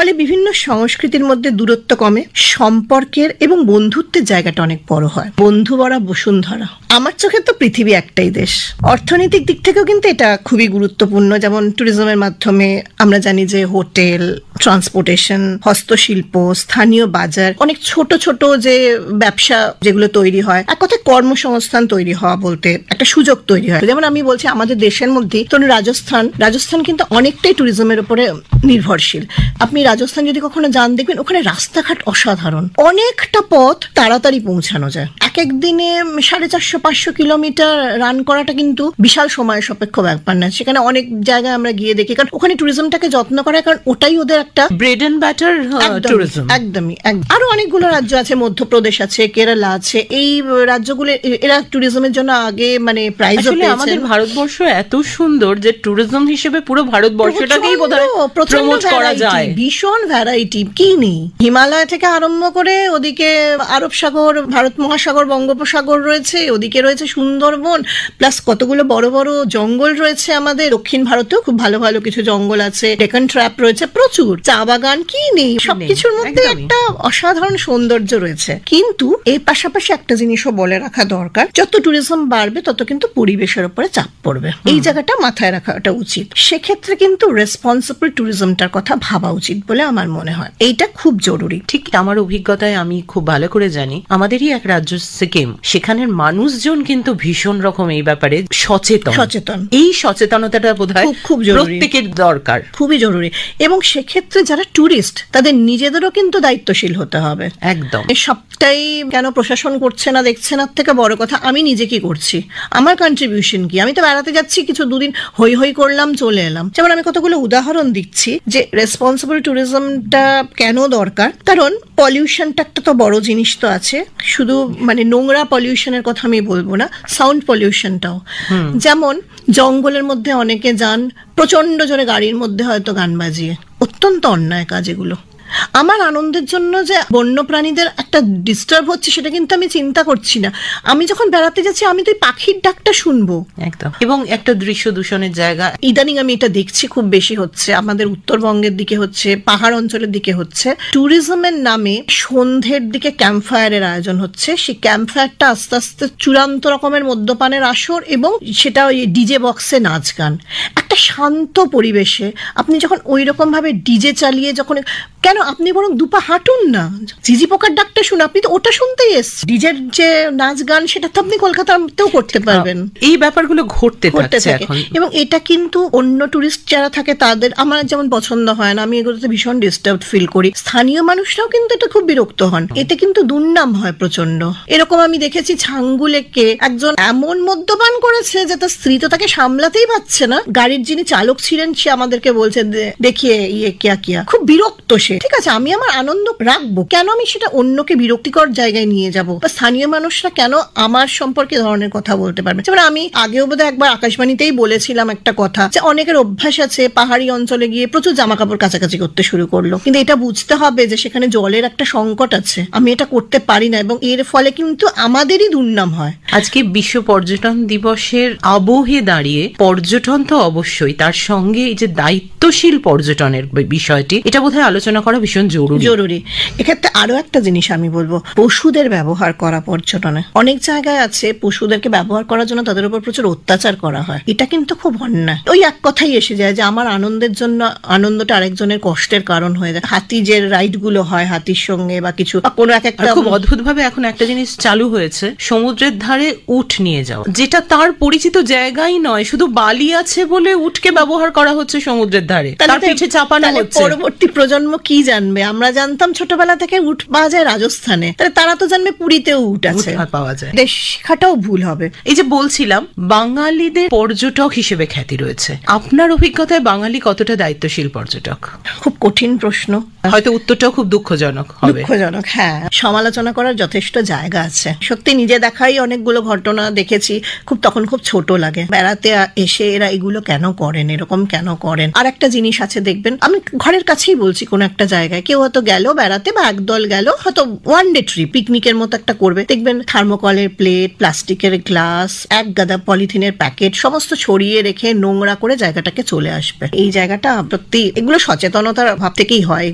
ফলে বিভিন্ন সংস্কৃতির মধ্যে দূরত্ব কমে, সম্পর্কের এবং বন্ধুত্বের জায়গাটা অনেক বড় হয়। বন্ধু বরা বসুন্ধরা। আমার চোখে তো পৃথিবী একটাই দেশ। অর্থনৈতিক দিক থেকেও কিন্তু এটা খুবই গুরুত্বপূর্ণ। যেমন ট্যুরিজমের মাধ্যমে আমরা জানি যে হোটেল, ট্রান্সপোর্টেশন, হস্তশিল্প, স্থানীয় বাজার, অনেক ছোট ছোট যে ব্যবসা যেগুলো তৈরি হয়, এক কথায় কর্মসংস্থান তৈরি হওয়া বলতে একটা সুযোগ তৈরি হয়। যেমন আমি বলছি আমাদের দেশের মধ্যে ধরুন রাজস্থান কিন্তু অনেকটাই ট্যুরিজমের উপরে নির্ভরশীল। আপনি রাজস্থান যদি কখনো যান দেখবেন ওখানে রাস্তাঘাট অসাধারণ, অনেকটা পথ তাড়াতাড়ি পৌঁছানো যায়। এক এক দিনে 450-500 কিলোমিটার রান করাটা কিন্তু বিশাল সময় সাপেক্ষ ব্যাপার না। সেখানে অনেক জায়গায় আমরা গিয়ে দেখি, কারণ ওখানে ট্যুরিজমটাকে যত্ন করা, কারণ ওটাই ওদের একটা ব্রেড এন্ড ব্যাটার ট্যুরিজম। একদমই। আরো অনেকগুলো রাজ্য আছে, মধ্যপ্রদেশ আছে, কেরালা আছে। এই রাজ্যগুলো এরা ট্যুরিজমের জন্য আগে মানে প্রাইজ পেয়েছে। আমাদের ভারতবর্ষ এত সুন্দর যে ট্যুরিজম হিসেবে পুরো ভারতবর্ষটাকেই বোধহয় প্রমোট করা যায়। ভীষণ ভ্যারাইটি, কি নেই। হিমালয় থেকে আরম্ভ করে ওদিকে আরব সাগর, ভারত মহাসাগর, বঙ্গোপসাগর রয়েছে, ওদিকে রয়েছে সুন্দরবন, প্লাস কতগুলো বড় বড় জঙ্গল রয়েছে। আমাদের দক্ষিণ ভারতেও খুব ভালো ভালো কিছু জঙ্গল আছে, ডেকান ট্র্যাপ রয়েছে, প্রচুর চা বাগান, কি নেই। সবকিছুর মধ্যে একটা অসাধারণ সৌন্দর্য রয়েছে। কিন্তু এর পাশাপাশি একটা জিনিসও বলে রাখা দরকার, যত ট্যুরিজম বাড়বে তত কিন্তু পরিবেশের উপরে চাপ পড়বে। এই জায়গাটা মাথায় রাখাটা উচিত। সেক্ষেত্রে কিন্তু রেসপন্সিবল ট্যুরিজমটার কথা ভাবা উচিত বলে আমার মনে হয়। এইটা খুব জরুরি। ঠিক আমার অভিজ্ঞতায় আমি খুব ভালো করে জানি, আমাদেরই এক রাজ্য সিকিম, সেখানের মানুষজন কিন্তু ভীষণ রকম এই ব্যাপারে সচেতন। এই সচেতনতাটা বোধহয় খুব প্রত্যেকের দরকার, খুবই জরুরি। এবং সেক্ষেত্রে যারা ট্যুরিস্ট তাদের নিজেদেরও কিন্তু দায়িত্বশীল হতে হবে। একদম। সবটাই কেন প্রশাসন করছে না দেখছে না থেকে বড় কথা আমি নিজে কি করছি, আমার কন্ট্রিবিউশন কি। আমি তো বেড়াতে যাচ্ছি, কিছু দুদিন হই হই করলাম, চলে এলাম। যেমন আমি কতগুলো উদাহরণ দিচ্ছি যে রেসপন্সিবল ট্যুরিজমটা কেন দরকার। কারণ পলিউশনটা একটা তো বড় জিনিস তো আছে, শুধু মানে নোংরা পলিউশনের কথা আমি বলবো না, সাউন্ড পলিউশনটাও। যেমন জঙ্গলের মধ্যে অনেকে যান, প্রচন্ড জোরে গাড়ির মধ্যে হয়তো গান বাজিয়ে, অত্যন্ত অন্যায় কাজ এগুলো। আমার আনন্দের জন্য যে বন্য প্রাণীদের একটা ডিস্টার্ব হচ্ছে সেটা কিন্তু আমি চিন্তা করছি না। আমি যখন বেড়াতে যাচ্ছি আমি তো পাখির ডাকটা শুনবো। একদম। এবং একটা দৃশ্য দূষণের জায়গা ইদানিং আমি এটা দেখছি খুব বেশি হচ্ছে, আমাদের উত্তরবঙ্গের দিকে হচ্ছে, পাহাড় অঞ্চলের দিকে হচ্ছে। ট্যুরিজমের নামে সন্ধ্যের দিকে ক্যাম্প ফায়ারের আয়োজন হচ্ছে। সেই ক্যাম্প ফায়ারটা আস্তে আস্তে চূড়ান্ত রকমের মদ্যপানের আসর, এবং সেটা ওই ডিজে বক্সে নাচ গান। একটা শান্ত পরিবেশে আপনি যখন ওই রকম ভাবে ডিজে চালিয়ে যখন, কেন আপনি বরং দুপা হাঁটুন না, ঝিঝি পোকার ডাকটা শুনে, আপনি তো ওটা শুনতেই এসেছেন। ডিজের যে নাচ গান সেটা তো আপনি কলকাতাতেও করতে পারবেন। এই ব্যাপারগুলো ঘটতে থাকে। এবং এটা কিন্তু অন্য টুরিস্ট যারা থাকে তাদের আমার যেমন পছন্দ হয় না, আমি এগুলোতে ভীষণ ডিস্টার্ব ফিল করি। স্থানীয় মানুষরাও কিন্তু এটা খুব বিরক্ত হন। এতে কিন্তু দুর্নাম হয় প্রচন্ড। এরকম আমি দেখেছি ছাঙ্গু লেকে একজন এমন মদ্যপান করেছে যে তার স্ত্রী তো তাকে সামলাতেই পারছে না। গাড়ির যিনি চালক ছিলেন সে আমাদেরকে বলছে দেখিয়ে ইয়ে কিয়া। খুব বিরক্ত সে। ঠিক আছে, আমি আমার আনন্দ রাখবো, কেন আমি সেটা অন্যকে বিরক্তিকর জায়গায় নিয়ে যাব? বা স্থানীয় মানুষরা কেন আমার সম্পর্কে ধরনের কথা বলতে পারবে? যেমন আমি আগেও বোধহয় একবার আকাশবাণীতেই বলেছিলাম একটা কথা, যে অনেকের অভ্যাস আছে পাহাড়ি অঞ্চলে গিয়ে প্রচুর জামা কাপড় কাছাকাছি করতে শুরু করলো। কিন্তু এটা বুঝতে হবে যে সেখানে জলের একটা সংকট আছে, আমি এটা করতে পারি না, এবং এর ফলে কিন্তু আমাদেরই দুর্নাম হয়। আজকে বিশ্ব পর্যটন দিবসের আবহে দাঁড়িয়ে পর্যটন তো অবশ্যই, তার সঙ্গে এই যে দায়িত্বশীল পর্যটনের বিষয়টি, এটা বোধহয় আলোচনা করা ভীষণ জরুরি। এক্ষেত্রে আরো একটা জিনিস আমি বলবো, পশুদের ব্যবহার করা পর্যটনে। অনেক জায়গায় আছে পশুদেরকে ব্যবহার করার জন্য তাদের উপর প্রচুর অত্যাচার করা হয়। এটা কিন্তু খুব অন্যায়। ওই এক কথাই এসে যায় যে আমার আনন্দের জন্য আনন্দটা আরেকজনের কষ্টের কারণ হয়ে যায়। হাতি যে রাইড গুলো হয় হাতির সঙ্গে বা কিছু, কোনো একটা খুব অদ্ভুত ভাবে এখন একটা জিনিস চালু হয়েছে, সমুদ্রের ধারে উট নিয়ে যাওয়া, যেটা তার পরিচিত জায়গাই নয়, শুধু বালি আছে বলে উটকে ব্যবহার করা হচ্ছে সমুদ্রের ধারে, তার পিঠে চাপানো হচ্ছে। পরবর্তী প্রজন্ম কি জানবে? আমরা জানতাম ছোটবেলা থেকে উট পাওয়া যায় রাজস্থানে, তারা তো জানবে পুরীতেও উট আছে, পাওয়া যায়। শেখাটাও ভুল হবে। এই যে বলছিলাম বাঙালিদের পর্যটক হিসেবে খ্যাতি রয়েছে, আপনার অভিজ্ঞতায় বাঙালি কতটা দায়িত্বশীল পর্যটক? খুব কঠিন প্রশ্ন, হয়তো উত্তরটাও খুব দুঃখজনক হবে। হ্যাঁ, সমালোচনা করার যথেষ্ট জায়গা আছে। সত্যি নিজে দেখাই অনেকগুলো ঘটনা দেখেছি, তখন খুব ছোট লাগে। বেড়াতে এসে এরা এগুলো কেন করেন, এরকম কেন করেন? আর একটা জিনিস আছে দেখবেন, আমি ঘরের কাছেই বলছি, কোন একটা জায়গায় কেউ হয়তো গেল বেড়াতে, বা একদল গেল হয়তো ওয়ান ডে ট্রিপ, পিকনিকের মতো একটা করবে, দেখবেন থার্মোকলের প্লেট, প্লাস্টিকের গ্লাস, এক গাদা পলিথিনের প্যাকেট সমস্ত ছড়িয়ে রেখে নোংরা করে জায়গাটাকে চলে আসবে। এই জায়গাটা সত্যি, এগুলো সচেতনতার ভাব থেকেই হয়।